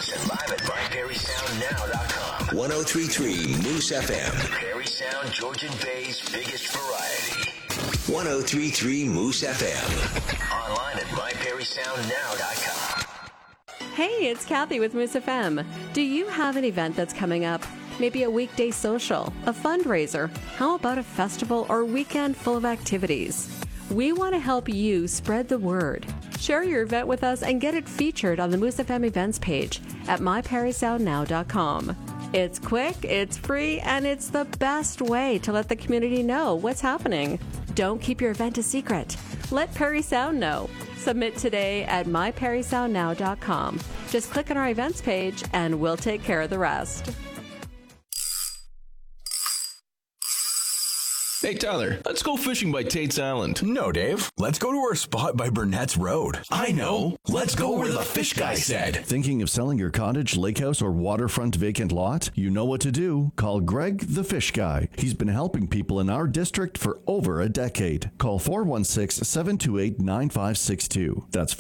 Listen live at myperrysoundnow.com. 103.3 Moose FM. Perry Sound, Georgian Bay's biggest variety. 103.3 Moose FM. Online at myperrysoundnow.com. Hey, it's Kathy with Moose FM. Do you have an event that's coming up? Maybe a weekday social, a fundraiser. How about a festival or weekend full of activities? We want to help you spread the word. Share your event with us and get it featured on the Moose FM events page at myperrysoundnow.com. It's quick, it's free, and it's the best way to let the community know what's happening. Don't keep your event a secret. Let Perry Sound know. Submit today at myperrysoundnow.com. Just click on our events page and we'll take care of the rest. Hey, Tyler, let's go fishing by Tate's Island. No, Dave. Let's go to our spot by Burnett's Road. I know. Let's go where the fish guy said. Thinking of selling your cottage, lake house, or waterfront vacant lot? You know what to do. Call Greg the Fish Guy. He's been helping people in our district for over a decade. Call 416-728-9562. That's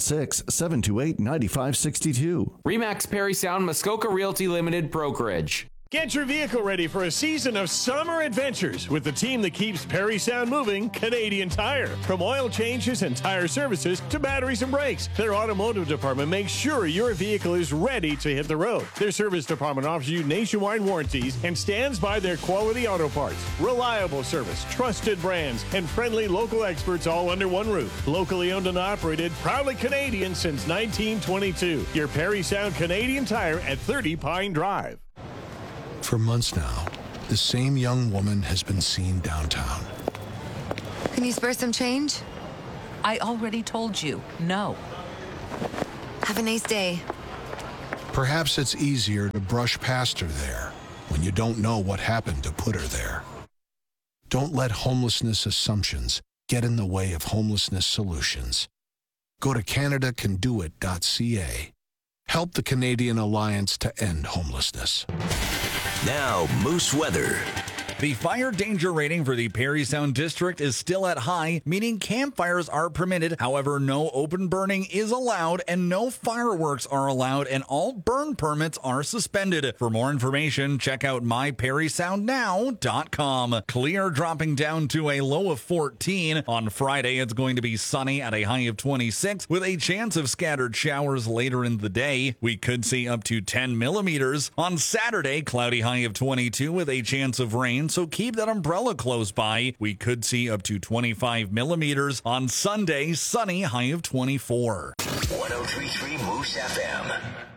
416-728-9562. Remax Perry Sound Muskoka Realty Limited Brokerage. Get your vehicle ready for a season of summer adventures with the team that keeps Perry Sound moving, Canadian Tire. From oil changes and tire services to batteries and brakes, their automotive department makes sure your vehicle is ready to hit the road. Their service department offers you nationwide warranties and stands by their quality auto parts. Reliable service, trusted brands, and friendly local experts all under one roof. Locally owned and operated, proudly Canadian since 1922. Your Perry Sound Canadian Tire at 30 Pine Drive. For months now, the same young woman has been seen downtown. Can you spare some change? I already told you, no. Have a nice day. Perhaps it's easier to brush past her there when you don't know what happened to put her there. Don't let homelessness assumptions get in the way of homelessness solutions. Go to CanadaCanDoIt.ca. Help the Canadian Alliance to End Homelessness. Now, Moose weather. The fire danger rating for the Perry Sound District is still at high, meaning campfires are permitted. However, no open burning is allowed and no fireworks are allowed, and all burn permits are suspended. For more information, check out myperrysoundnow.com. Clear, dropping down to a low of 14. On Friday, it's going to be sunny at a high of 26 with a chance of scattered showers later in the day. We could see up to 10 millimeters. On Saturday, cloudy high of 22 with a chance of rain, so keep that umbrella close by. We could see up to 25 millimeters. On Sunday, sunny high of 24. 103.3 Moose FM.